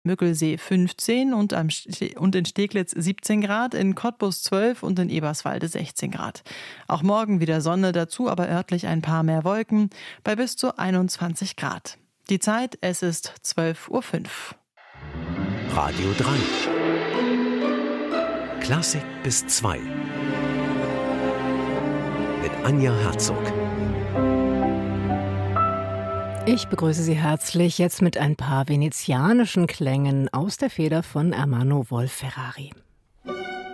Müggelsee 15 und in Steglitz 17 Grad, in Cottbus 12 und in Eberswalde 16 Grad. Auch morgen wieder Sonne, dazu aber örtlich ein paar mehr Wolken bei bis zu 21 Grad. Die Zeit, es ist 12:05 Uhr. Radio 3. Klassik bis 2. Mit Anja Herzog. Ich begrüße Sie herzlich jetzt mit ein paar venezianischen Klängen aus der Feder von Ermanno Wolf-Ferrari.